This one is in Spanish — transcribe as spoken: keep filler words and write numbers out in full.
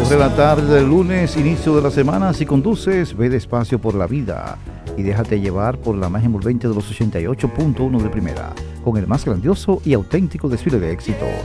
dos de la tarde del lunes, inicio de la semana. Si conduces, ve despacio por la vida y déjate llevar por la magia envolvente de los ochenta y ocho punto uno de primera, con el más grandioso y auténtico desfile de éxitos.